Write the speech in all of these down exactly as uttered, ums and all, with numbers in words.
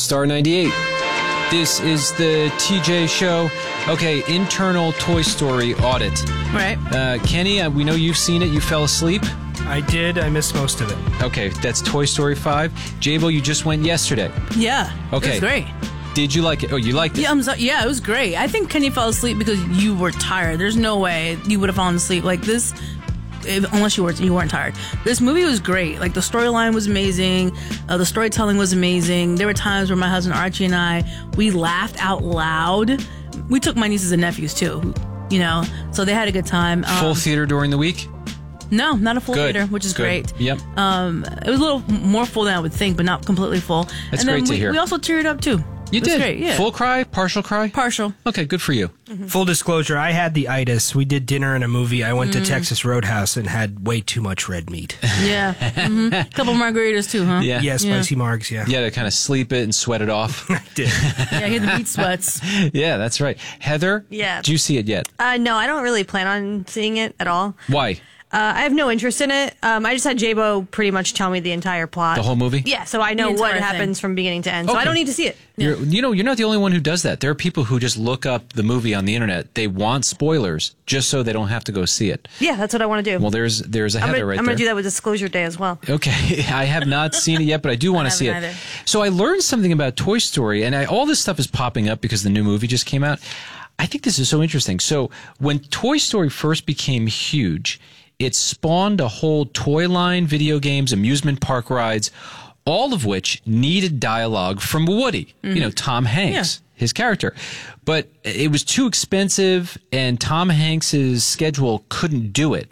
Star ninety-eight. This is the T J Show. Okay, internal Toy Story audit. Right. Uh, Kenny, uh, we know you've seen it. You fell asleep. I did. I missed most of it. Okay, that's Toy Story five. Jabo, you just went yesterday. Yeah. Okay. It was great. Did you like it? Oh, you liked it? Yeah, I'm so, yeah, it was great. I think Kenny fell asleep because you were tired. There's no way you would have fallen asleep like this if, unless you, were, you weren't tired. This movie was great. Like, the storyline was amazing. Uh, the storytelling was amazing. There were times where my husband Archie and I, we laughed out loud. We took my nieces and nephews, too, you know, so they had a good time. Um, Full theater during the week? No, not a full Good. theater, which is Good. great. Yep. Um, it was a little more full than I would think, but not completely full. That's and then great to we, hear. We also teared up, too. You It was did? Great, yeah. Full cry? Partial cry? Partial. Okay, good for you. Mm-hmm. Full disclosure, I had the itis. We did dinner and a movie. I went Mm. to Texas Roadhouse and had way too much red meat. Yeah. Mm-hmm. A couple margaritas, too, huh? Yeah. Yeah, spicy margs, yeah. You had to kind of sleep it and sweat it off. I did. Yeah, he had the meat sweats. Yeah, that's right. Heather? Yeah. Did you see it yet? Uh, no, I don't really plan on seeing it at all. Why? Uh, I have no interest in it. Um, I just had Jabo pretty much tell me the entire plot. The whole movie? Yeah, so I know The what entire happens thing. from beginning to end. So Okay. I don't need to see it. You're, you know, you're not the only one who does that. There are people who just look up the movie on the internet. They want spoilers just so they don't have to go see it. Yeah, that's what I want to do. Well, there's there's a I'm Heather gonna, right I'm there. gonna do that with Disclosure Day as well. Okay, I have not seen it yet, but I do want to see it. haven't either. So I learned something about Toy Story, and I, all this stuff is popping up because the new movie just came out. I think this is so interesting. So when Toy Story first became huge, it spawned a whole toy line, video games, amusement park rides, all of which needed dialogue from Woody, Mm-hmm. you know, Tom Hanks. His character. But it was too expensive and Tom Hanks's schedule couldn't do it.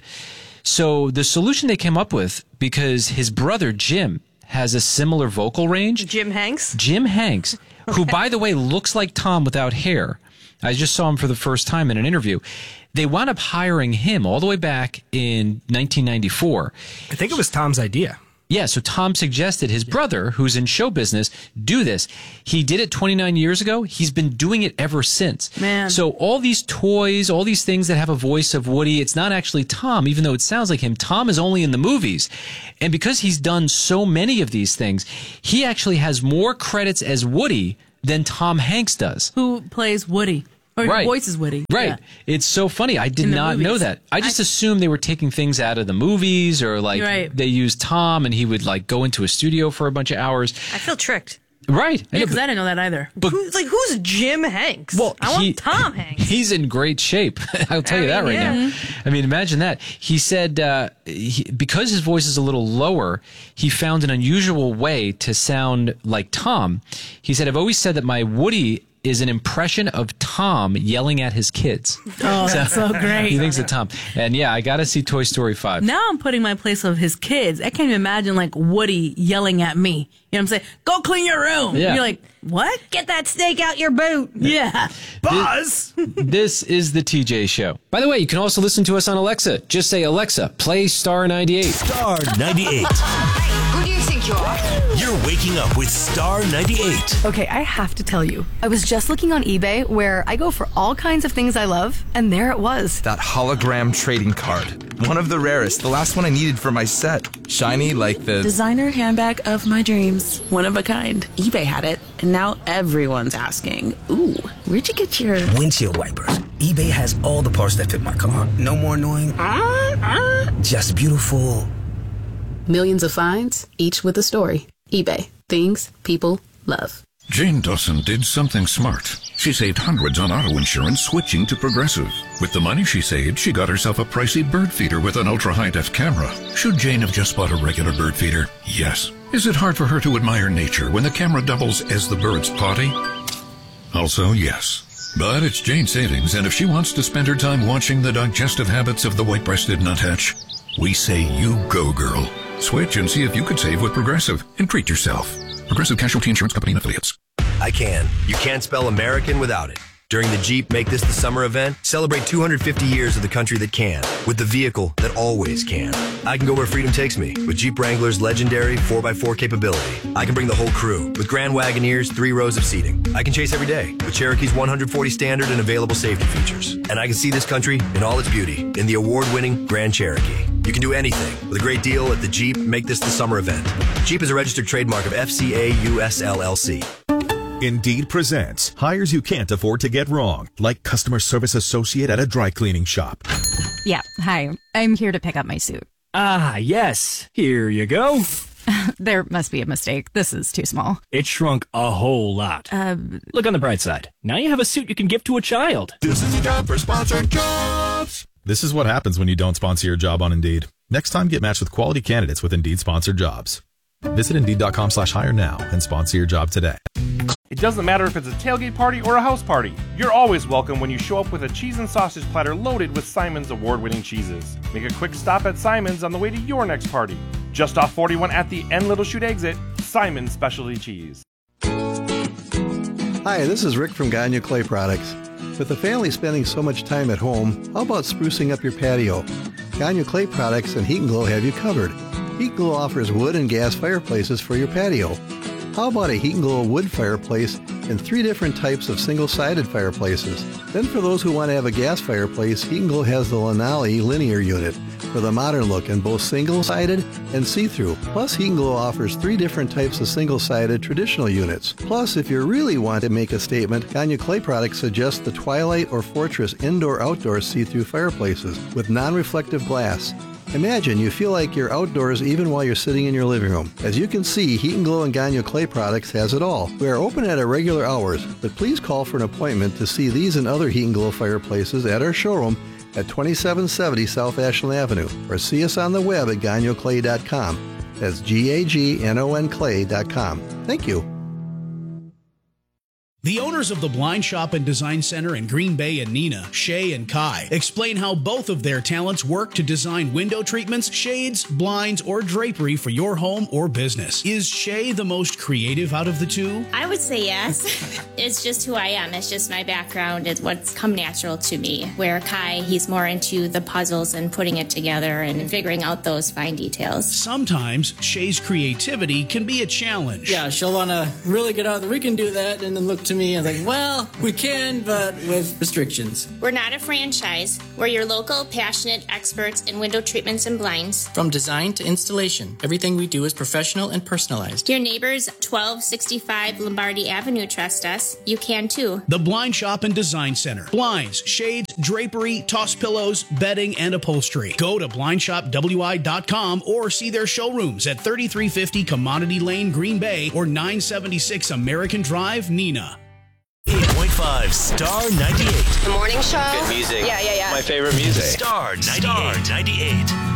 So the solution they came up with, because his brother Jim has a similar vocal range. Jim Hanks? Jim Hanks, who by the way looks like Tom without hair. I just saw him for the first time in an interview. They wound up hiring him all the way back in nineteen ninety-four. I think it was Tom's idea. Yeah, so Tom suggested his brother, who's in show business, do this. He did it twenty-nine years ago. He's been doing it ever since. Man. So all these toys, all these things that have a voice of Woody, it's not actually Tom, even though it sounds like him. Tom is only in the movies. And because he's done so many of these things, he actually has more credits as Woody than Tom Hanks does. Who plays Woody? Or Right. voices Woody. Right. Yeah. It's so funny. I did In the not know movies. that. I just I- assumed they were taking things out of the movies or like Right. they used Tom and he would like go into a studio for a bunch of hours. I feel tricked. Right. Yeah, Yeah, because I didn't know that either. but- Who's like who's Jim Hanks? Well, I want he- Tom Hanks. He's in great shape. I'll tell I you that mean, right yeah. now. I mean, imagine that. He said uh, he, because his voice is a little lower, he found an unusual way to sound like Tom. He said, I've always said that my Woody is an impression of Tom yelling at his kids. Oh, that's so great. He thinks of Tom. And yeah, I got to see Toy Story five. Now I'm putting my place of his kids. I can't even imagine like Woody yelling at me. You know what I'm saying? Go clean your room. Yeah. You're like, what? Get that snake out your boot. Yeah. Buzz! This is the T J Show. By the way, you can also listen to us on Alexa. Just say, Alexa, play Star ninety-eight. Star ninety-eight. Hey, who do you think you are? You're waking up with Star ninety-eight. Okay, I have to tell you. I was just looking on eBay where I go for all kinds of things I love, and there it was. That hologram trading card. One of the rarest. The last one I needed for my set. Shiny like the... Designer handbag of my dreams. One of a kind. eBay had it, and now everyone's asking, ooh, where'd you get your... Windshield wipers. eBay has all the parts that fit my car. No more annoying. Uh, uh, just beautiful. Millions of finds, each with a story. eBay. Things people love. Jane Dawson did something smart. She saved hundreds on auto insurance switching to Progressive. With the money she saved, she got herself a pricey bird feeder with an ultra-high-def camera. Should Jane have just bought a regular bird feeder? Yes. Is it hard for her to admire nature when the camera doubles as the bird's potty? Also, yes. But it's Jane's savings, and if she wants to spend her time watching the digestive habits of the white-breasted nuthatch, we say you go, girl. Switch and see if you could save with Progressive and treat yourself. Progressive Casualty Insurance Company and Affiliates. I can. You can't spell American without it. During the Jeep Make This the Summer event, celebrate two hundred fifty years of the country that can, with the vehicle that always can. I can go where freedom takes me, with Jeep Wrangler's legendary four by four capability. I can bring the whole crew, with Grand Wagoneer's three rows of seating. I can chase every day, with Cherokee's one hundred forty standard and available safety features. And I can see this country in all its beauty, in the award-winning Grand Cherokee. You can do anything, with a great deal at the Jeep Make This the Summer event. Jeep is a registered trademark of F C A U S L L C. Indeed presents hires you can't afford to get wrong, like customer service associate at a dry cleaning shop. Yeah, hi. I'm here to pick up my suit. Ah, yes. Here you go. There must be a mistake. This is too small. It shrunk a whole lot. Uh, Look on the bright side. Now you have a suit you can give to a child. This is a job for sponsored jobs. This is what happens when you don't sponsor your job on Indeed. Next time, get matched with quality candidates with Indeed sponsored jobs. Visit Indeed.com slash hire now and sponsor your job today. It doesn't matter if it's a tailgate party or a house party. You're always welcome when you show up with a cheese and sausage platter loaded with Simon's award-winning cheeses. Make a quick stop at Simon's on the way to your next party. Just off forty-one at the N Little Chute exit, Simon's Specialty Cheese. Hi, this is Rick from Gagne Clay Products. With the family spending so much time at home, how about sprucing up your patio? Gagne Clay Products and Heat and Glow have you covered. Heat and Glow offers wood and gas fireplaces for your patio. How about a Heat and Glow wood fireplace and three different types of single-sided fireplaces? Then for those who want to have a gas fireplace, Heat and Glow has the Lanali linear unit with a modern look in both single-sided and see-through. Plus, Heat and Glow offers three different types of single-sided traditional units. Plus, if you really want to make a statement, Gagne Clay Products suggests the Twilight or Fortress indoor-outdoor see-through fireplaces with non-reflective glass. Imagine you feel like you're outdoors even while you're sitting in your living room. As you can see, Heat and Glow and Gagne Clay Products has it all. We are open at our regular hours, but please call for an appointment to see these and other Heat and Glow fireplaces at our showroom at twenty-seven seventy South Ashland Avenue, or see us on the web at gagne clay dot com. That's G A G N O N clay dot com. Thank you. The owners of the Blind Shop and Design Center in Green Bay and Neenah, Shay and Kai, explain how both of their talents work to design window treatments, shades, blinds, or drapery for your home or business. Is Shay the most creative out of the two? I would say yes. It's just who I am. It's just my background. It's what's come natural to me. Where Kai, he's more into the puzzles and putting it together and figuring out those fine details. Sometimes Shay's creativity can be a challenge. Yeah, she'll want to really get out there. We can do that, and then look to me and like, well, we can, but with restrictions. We're not a franchise. We're your local, passionate experts in window treatments and blinds. From design to installation, everything we do is professional and personalized. Your neighbors, twelve sixty-five Lombardi Avenue, trust us. You can too. The Blind Shop and Design Center. Blinds, shades, drapery, toss pillows, bedding, and upholstery. Go to blind shop w i dot com or see their showrooms at thirty-three fifty Commodity Lane, Green Bay, or nine seventy-six American Drive, Neenah. eight point five Star ninety-eight. The morning show. Good music. Yeah, yeah, yeah. My favorite music. Star ninety-eight. Star ninety-eight.